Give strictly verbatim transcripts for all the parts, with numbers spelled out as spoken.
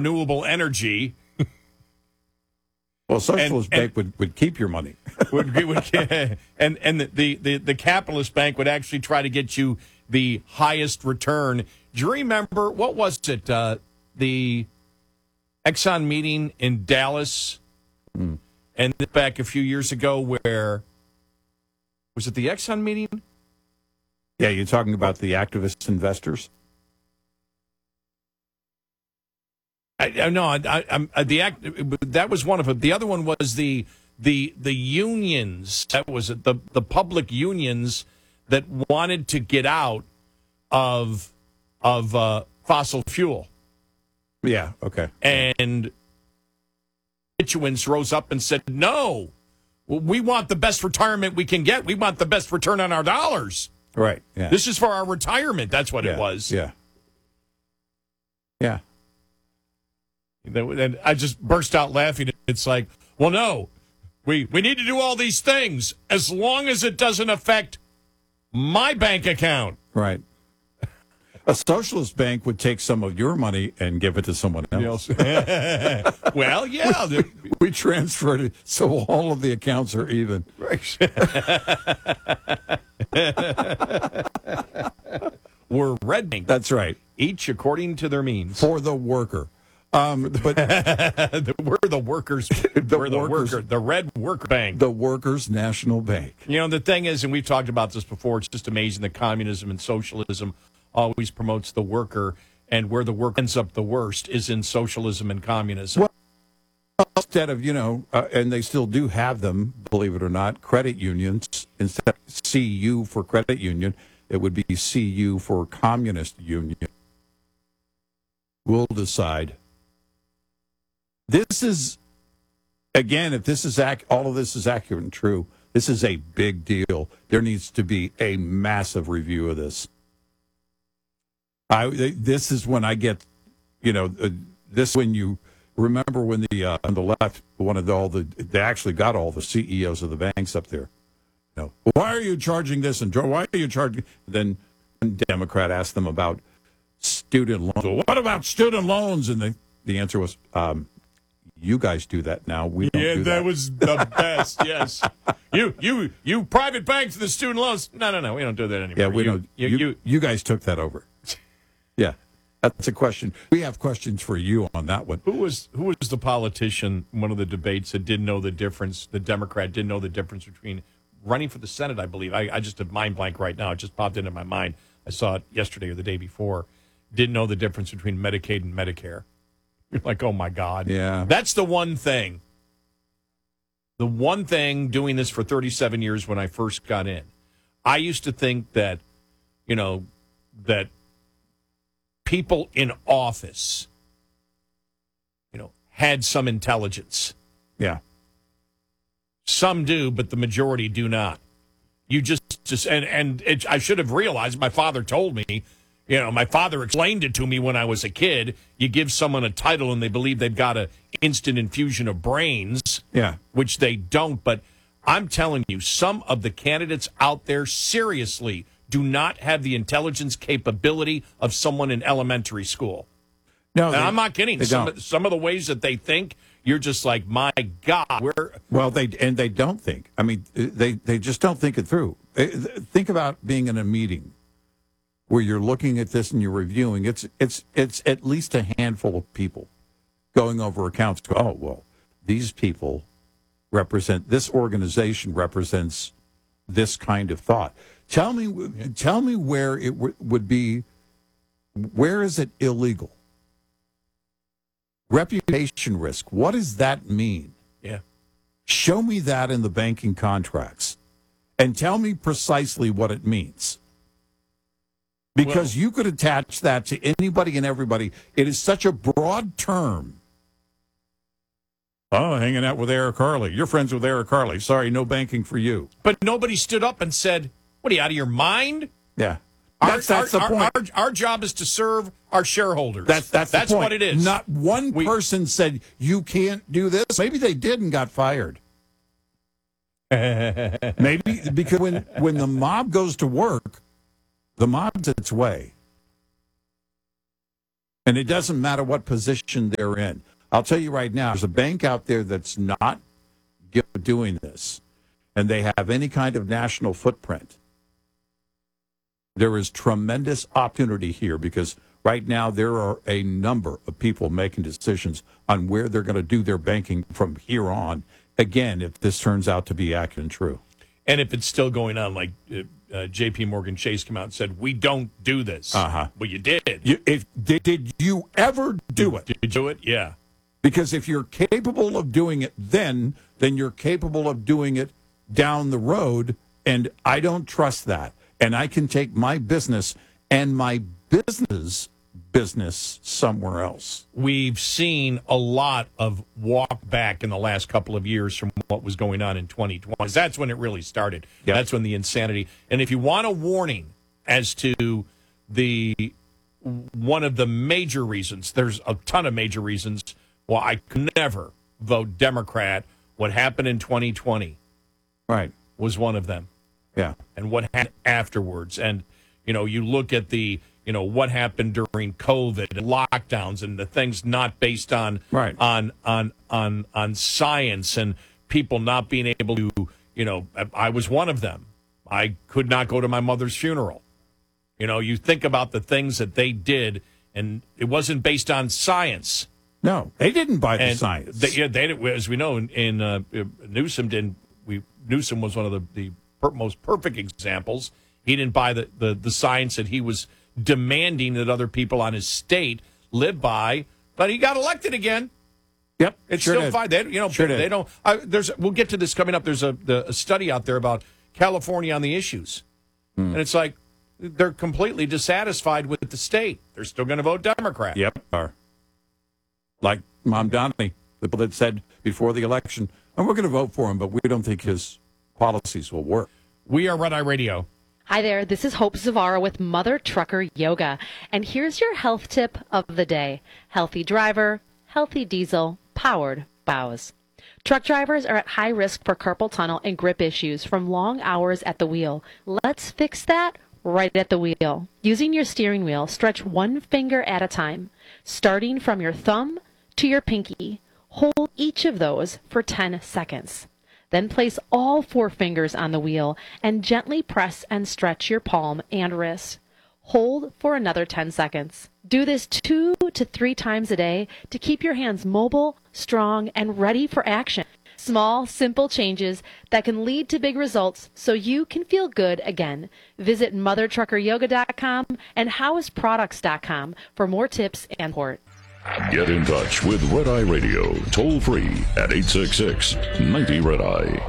renewable energy. Well, Socialist and, Bank and, would, would keep your money. would, would, and and the, the, the capitalist bank would actually try to get you the highest return. Do you remember, what was it, uh, the Exxon meeting in Dallas? Mm. And back a few years ago where, was it the Exxon meeting? Yeah, you're talking about the activist investors? I, no, I, I, I'm the act. That was one of them. The other one was the the the unions. That was it. The the public unions that wanted to get out of of uh, fossil fuel. Yeah. Okay. And constituents rose up and said, "No, we want the best retirement we can get. We want the best return on our dollars. Right. Yeah. This is for our retirement." That's what yeah. it was. Yeah. Yeah. And I just burst out laughing. It's like, well, no, we, we need to do all these things as long as it doesn't affect my bank account. Right. A socialist bank would take some of your money and give it to someone else. Well, yeah. We, we transferred it so all of the accounts are even. We're red bank. That's right. Each according to their means. For the worker. Um, but we're the workers. The we're the workers, worker. The Red Worker Bank. The Workers' National Bank. You know, the thing is, and we've talked about this before, it's just amazing that communism and socialism always promotes the worker, and where the worker ends up the worst is in socialism and communism. Well, instead of, you know, uh, and they still do have them, believe it or not, credit unions, instead of C U for credit union, it would be C U for communist union. We'll decide. This is, again, if this is ac- all of this is accurate and true, this is a big deal. There needs to be a massive review of this. I this is when I get, you know, uh, this when you remember when the uh, on the left wanted all the they actually got all the C E Os of the banks up there. You know, why are you charging this and why are you charging? Then a Democrat asked them about student loans. Well, what about student loans? And the the answer was. Um, You guys do that now. We don't yeah, do that. that was the best. Yes, you, you, you, private banks, the student loans. No, no, no, we don't do that anymore. Yeah, we you, don't. You, you, you, you guys took that over. Yeah, that's a question. We have questions for you on that one. Who was who was the politician? One of the debates that didn't know the difference. The Democrat didn't know the difference between running for the Senate. I believe. I, I just have mind blank right now. It just popped into my mind. I saw it yesterday or the day before. Didn't know the difference between Medicaid and Medicare. You're like, oh, my God. Yeah. That's the one thing. The one thing doing this for thirty-seven years when I first got in. I used to think that, you know, that people in office, you know, had some intelligence. Yeah. Some do, but the majority do not. You just, just and, and it, I should have realized, my father told me, you know, my father explained it to me when I was a kid. You give someone a title and they believe they've got an instant infusion of brains, yeah, which they don't. But I'm telling you, some of the candidates out there seriously do not have the intelligence capability of someone in elementary school. No, and they, I'm not kidding. Some of, some of the ways that they think, you're just like, my God, we're well. They and they don't think. I mean, they they just don't think it through. Think about being in a meeting where you're looking at this and you're reviewing. It's it's it's at least a handful of people going over accounts. Oh well, these people represent this organization represents this kind of thought. Tell me, tell me where it w- would be. Where is it illegal? Reputation risk. What does that mean? Yeah. Show me that in the banking contracts and tell me precisely what it means. Because well, you could attach that to anybody and everybody. It is such a broad term. Oh, hanging out with Eric Harley. You're friends with Eric Harley. Sorry, no banking for you. But nobody stood up and said, what are you, out of your mind? Yeah. That's, our, that's our, the point. Our, our, our job is to serve our sharavholders. That's, that's, that's the point. what it is. Not one we, person said, you can't do this. Maybe they did and got fired. Maybe because when, when the mob goes to work, the mob's its way. And it doesn't matter what position they're in. I'll tell you right now, there's a bank out there that's not doing this, and they have any kind of national footprint. There is tremendous opportunity here because right now there are a number of people making decisions on where they're going to do their banking from here on. Again, if this turns out to be accurate and true. And if it's still going on, like uh, uh, J P Morgan Chase came out and said, we don't do this. Uh-huh. Well, you did. You, if, did, did you ever do it? Did you do it? Yeah. Because if you're capable of doing it then, then you're capable of doing it down the road, and I don't trust that. And I can take my business and my business business somewhere else. We've seen a lot of walk back in the last couple of years from what was going on in twenty twenty. That's when it really started. Yep. That's when the insanity. And if you want a warning as to the one of the major reasons, there's a ton of major reasons why I could never vote Democrat. What happened in twenty twenty, right, was one of them. Yeah, and what happened afterwards, and you know, you look at the. You know, what happened during COVID and lockdowns and the things not based on right. on on on on science and people not being able to, you know, I was one of them. I could not go to my mother's funeral. You know, you think about the things that they did, and it wasn't based on science. No, they didn't buy the and science. They, yeah, they as we know in, in uh, Newsom didn't. We Newsom was one of the the per, most perfect examples. He didn't buy the, the the science that he was demanding that other people on his state live by, but he got elected again. Yep, it's sure still did. fine. They, you know, sure they did. don't. I, there's. We'll get to this coming up. There's a, the, a study out there about California on the issues, hmm. and it's like they're completely dissatisfied with the state. They're still going to vote Democrat. Yep, are like Mom Donnelly, the people that said before the election, "And we're going to vote for him, but we don't think his policies will work." We are Red Eye Radio. Hi there, this is Hope Zavara with Mother Trucker Yoga, and here's your health tip of the day. Healthy driver, healthy diesel, powered bows. Truck drivers are at high risk for carpal tunnel and grip issues from long hours at the wheel. Let's fix that right at the wheel. Using your steering wheel, stretch one finger at a time, starting from your thumb to your pinky. Hold each of those for ten seconds. Then place all four fingers on the wheel and gently press and stretch your palm and wrist. Hold for another ten seconds. Do this two to three times a day to keep your hands mobile, strong, and ready for action. Small, simple changes that can lead to big results so you can feel good again. Visit mother trucker yoga dot com and house products dot com for more tips and support. Get in touch with Red Eye Radio, toll free at eight six six, ninety, Red Eye.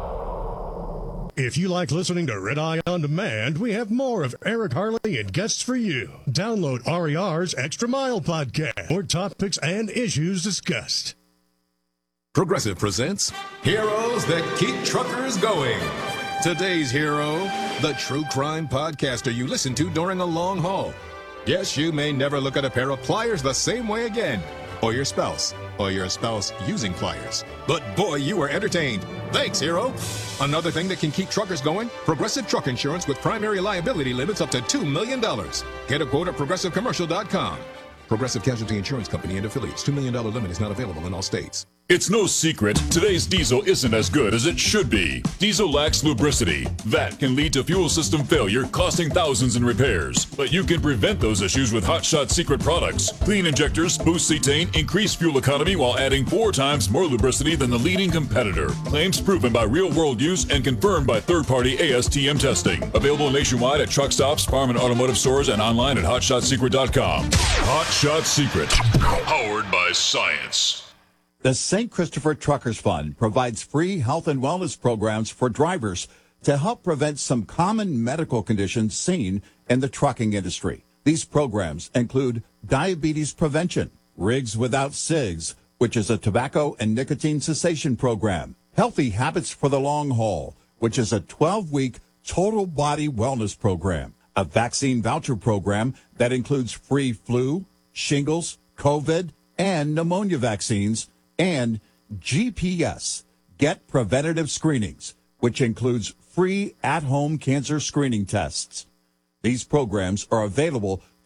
If you like listening to Red Eye On Demand, we have more of Eric Harley and guests for you. Download R E R's Extra Mile podcast for topics and issues discussed. Progressive presents Heroes That Keep Truckers Going. Today's hero, the true crime podcaster you listen to during a long haul. Yes, you may never look at a pair of pliers the same way again, or your spouse, or your spouse using pliers. But boy, you were entertained. Thanks, hero. Another thing that can keep truckers going, Progressive Truck Insurance with primary liability limits up to two million dollars. Get a quote at progressive commercial dot com. Progressive Casualty Insurance Company and affiliates. two million dollars limit is not available in all states. It's no secret, today's diesel isn't as good as it should be. Diesel lacks lubricity. That can lead to fuel system failure, costing thousands in repairs. But you can prevent those issues with Hot Shot Secret products. Clean injectors, boost cetane, increase fuel economy while adding four times more lubricity than the leading competitor. Claims proven by real-world use and confirmed by third-party A S T M testing. Available nationwide at truck stops, farm and automotive stores, and online at hot shot secret dot com. Hot Shot Secret, powered by science. The Saint Christopher Truckers Fund provides free health and wellness programs for drivers to help prevent some common medical conditions seen in the trucking industry. These programs include diabetes prevention, Rigs Without Cigs, which is a tobacco and nicotine cessation program, Healthy Habits for the Long Haul, which is a twelve-week total body wellness program, a vaccine voucher program that includes free flu, shingles, COVID, and pneumonia vaccines, and G P S, Get Preventative Screenings, which includes free at-home cancer screening tests. These programs are available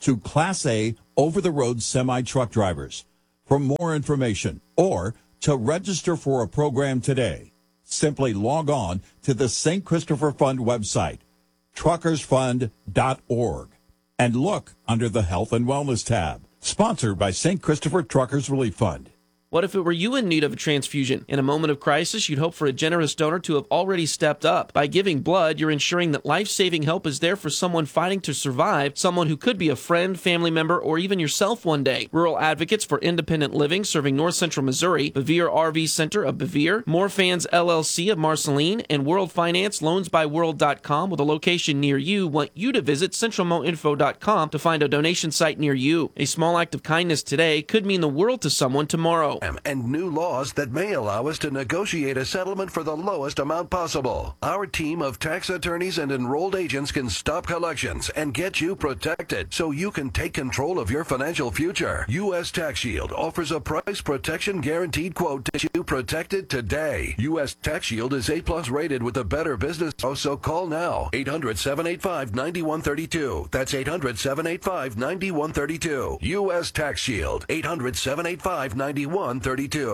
to Class A over-the-road semi-truck drivers. For more information or to register for a program today, simply log on to the Saint Christopher Fund website, truckers fund dot org, and look under the Health and Wellness tab. Sponsored by Saint Christopher Truckers Relief Fund. What if it were you in need of a transfusion? In a moment of crisis, you'd hope for a generous donor to have already stepped up. By giving blood, you're ensuring that life-saving help is there for someone fighting to survive, someone who could be a friend, family member, or even yourself one day. Rural Advocates for Independent Living serving North Central Missouri, Bevere R V Center of Bevere, More Fans L L C of Marceline, and World Finance loans by world dot com with a location near you want you to visit central mo info dot com to find a donation site near you. A small act of kindness today could mean the world to someone tomorrow. And new laws that may allow us to negotiate a settlement for the lowest amount possible. Our team of tax attorneys and enrolled agents can stop collections and get you protected so you can take control of your financial future. U S Tax Shield offers a price protection guaranteed quote to get you protected today. U S Tax Shield is A plus rated with the Better Business Bureau, so call now. eight hundred, seven eight five, nine one three two. That's eight hundred, seven eight five, nine one three two. U S Tax Shield. eight hundred, seven eight five, nine one three two.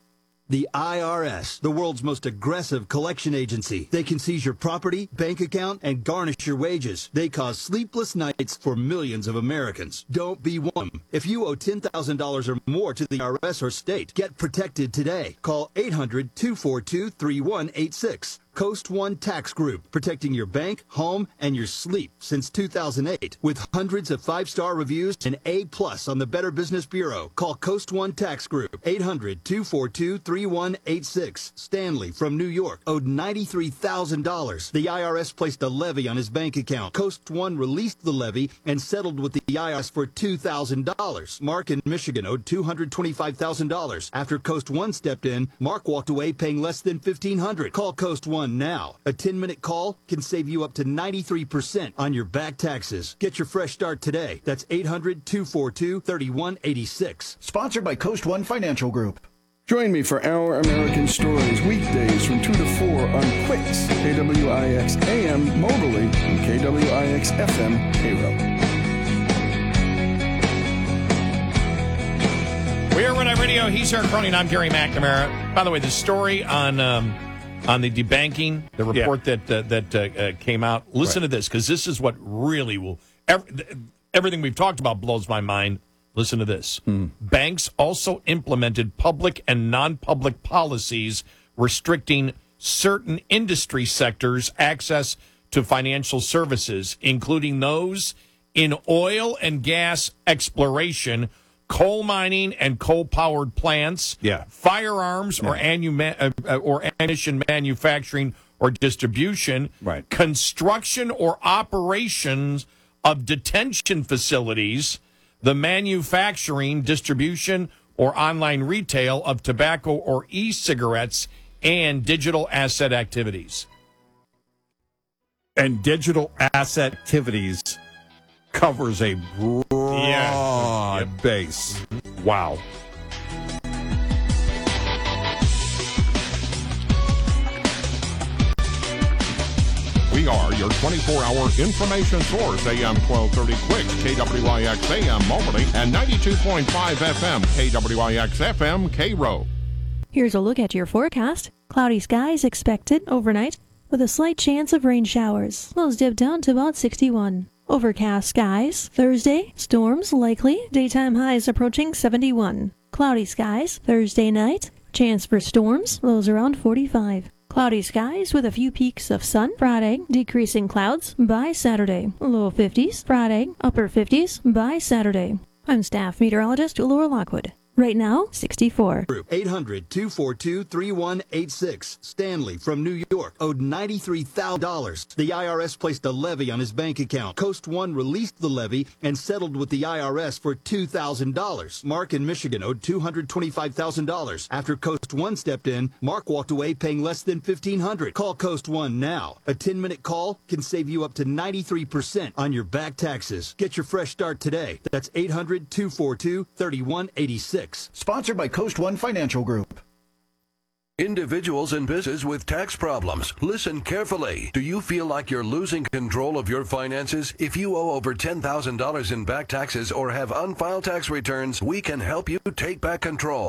The I R S, the world's most aggressive collection agency. They can seize your property, bank account, and garnish your wages. They cause sleepless nights for millions of Americans. Don't be one. If you owe ten thousand dollars or more to the I R S or state, get protected today. Call eight hundred, two four two, three one eight six. Coast One Tax Group, protecting your bank, home, and your sleep since two thousand eight. With hundreds of five-star reviews and A plus on the Better Business Bureau. Call Coast One Tax Group, eight hundred, two four two, three one eight six. Stanley from New York owed ninety-three thousand dollars. The I R S placed a levy on his bank account. Coast One released the levy and settled with the I R S for two thousand dollars. Mark in Michigan owed two hundred twenty-five thousand dollars. After Coast One stepped in, Mark walked away paying less than fifteen hundred dollars. Call Coast One now. A ten-minute call can save you up to ninety-three percent on your back taxes. Get your fresh start today. That's eight hundred, two four two, three one eight six. Sponsored by Coast One Financial Group. Join me for Our American Stories weekdays from two to four on Quicks, K W I X A M Moberly, and K W I X F M Cairo. We are Renee Radio. He's Eric Cronin. I'm Gary McNamara. By the way, the story on um, on the debanking, the report yeah. that uh, that uh, uh, came out. Listen right. to this, because this is what really will. Every, everything we've talked about blows my mind. Listen to this. Mm. Banks also implemented public and non-public policies restricting certain industry sectors' access to financial services, including those in oil and gas exploration, coal mining and coal-powered plants, yeah. firearms yeah. or, anu- uh, or ammunition manufacturing or distribution, right. construction or operations of detention facilities, the manufacturing, distribution, or online retail of tobacco or e-cigarettes, and digital asset activities. And digital asset activities covers a broad yeah. yep. base. Wow. We are your twenty-four hour information source. A M twelve thirty Quicks, K W I X A M Moberly, and ninety-two point five F M, K W I X F M Cairo. Here's a look at your forecast. Cloudy skies expected overnight with a slight chance of rain showers. Lows dip down to about sixty-one. Overcast skies. Thursday, storms likely. Daytime highs approaching seventy-one. Cloudy skies. Thursday night, chance for storms. Lows around forty-five. Cloudy skies with a few peaks of sun. Friday, decreasing clouds by Saturday. Low fifties. Friday, upper fifties by Saturday. I'm staff meteorologist Laura Lockwood. Right now, sixty-four. eight hundred, two four two, three one eight six. Stanley from New York owed ninety-three thousand dollars. The I R S placed a levy on his bank account. Coast One released the levy and settled with the I R S for two thousand dollars. Mark in Michigan owed two hundred twenty-five thousand dollars. After Coast One stepped in, Mark walked away paying less than fifteen hundred dollars. Call Coast One now. A ten-minute call can save you up to ninety-three percent on your back taxes. Get your fresh start today. That's eight hundred, two four two, three one eight six. Sponsored by Coast One Financial Group. Individuals and business with tax problems, listen carefully. Do you feel like you're losing control of your finances? If you owe over ten thousand dollars in back taxes or have unfiled tax returns, we can help you take back control.